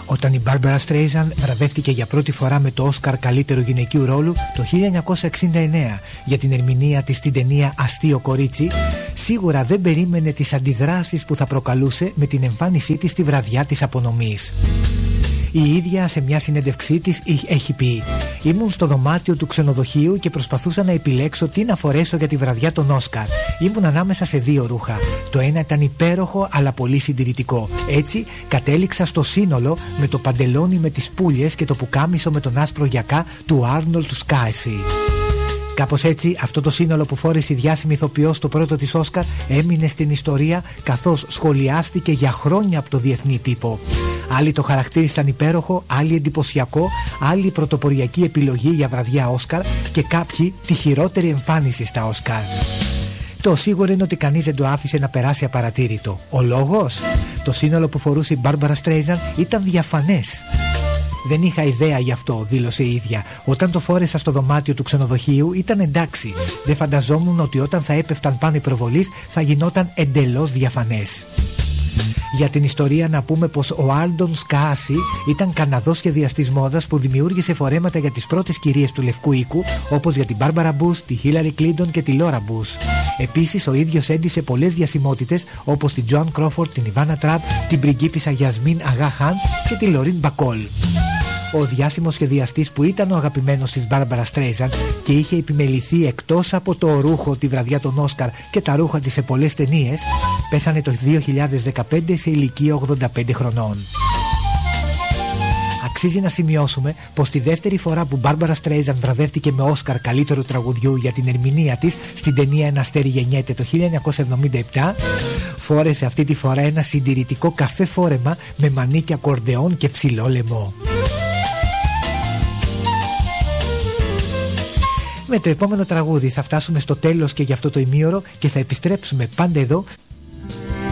Όταν η Μπάρμπαρα Στρέιζαν βραβεύτηκε για πρώτη φορά με το Όσκαρ καλύτερου γυναικείου ρόλου το 1969 για την ερμηνεία της στην ταινία Αστείο Κορίτσι, σίγουρα δεν περίμενε τις αντιδράσεις που θα προκαλούσε με την εμφάνισή της τη βραδιά της απονομής. Η ίδια σε μια συνέντευξή της έχει πει: «Ήμουν στο δωμάτιο του ξενοδοχείου και προσπαθούσα να επιλέξω τι να φορέσω για τη βραδιά των Όσκαρ. Ήμουν ανάμεσα σε δύο ρούχα. Το ένα ήταν υπέροχο αλλά πολύ συντηρητικό. Έτσι κατέληξα στο σύνολο με το παντελόνι με τις πουλιες και το πουκάμισο με τον άσπρο γιακά του Άρνολτ Σκάισι». Κάπως έτσι, αυτό το σύνολο που φόρεσε η διάσημη ηθοποιός στο πρώτο της Όσκαρ έμεινε στην ιστορία, καθώς σχολιάστηκε για χρόνια από το διεθνή τύπο. Άλλοι το χαρακτήρισαν υπέροχο, άλλοι εντυπωσιακό, άλλοι πρωτοποριακή επιλογή για βραδιά Όσκαρ και κάποιοι τη χειρότερη εμφάνιση στα Όσκαρ. Το σίγουρο είναι ότι κανείς δεν το άφησε να περάσει απαρατήρητο. Ο λόγος? Το σύνολο που φορούσε η Μπάρμπαρα Στρέιζαν ήταν διαφανές. «Δεν είχα ιδέα γι' αυτό», δήλωσε η ίδια. «Όταν το φόρεσα στο δωμάτιο του ξενοδοχείου ήταν εντάξει. Δεν φανταζόμουν ότι όταν θα έπεφταν πάνω οι προβολείς θα γινόταν εντελώς διαφανές». Για την ιστορία να πούμε πως ο Άρνολτ Σκάισι ήταν Καναδός σχεδιαστής μόδας που δημιούργησε φορέματα για τις πρώτες κυρίες του Λευκού Οίκου, όπως για την Μπάρμπαρα Μπους, τη Χίλαρι Κλίντον και τη Λόρα Μπούς. Επίσης ο ίδιος έντυσε πολλές διασημότητες όπως την Τζοάν Κρόφορντ, την Ιβάνα Τραμπ, την πριγκίπισσα Γιασμίν Αγά Χάν και τη Λωρίν Μπακόλ. Ο διάσημος σχεδιαστής που ήταν ο αγαπημένος της Μπάρμπαρα Στρέιζαν και είχε επιμεληθεί εκτός από το ρούχο τη βραδιά των Όσκαρ και τα ρούχα της σε πολλές ταινίες, πέθανε το 2015 σε ηλικία 85 χρονών. Αξίζει να σημειώσουμε πως τη δεύτερη φορά που Μπάρμπαρα Στρέιζαν βραβεύτηκε με Όσκαρ καλύτερου τραγουδιού για την ερμηνεία της στην ταινία «Ένα αστέρι γεννιέται» το 1977, φόρεσε αυτή τη φορά ένα συντηρητικό καφέ φόρεμα με μανίκια κορντεόν και ψηλό λαιμό. Με το επόμενο τραγούδι θα φτάσουμε στο τέλος και για αυτό το ημίωρο και θα επιστρέψουμε πάντα εδώ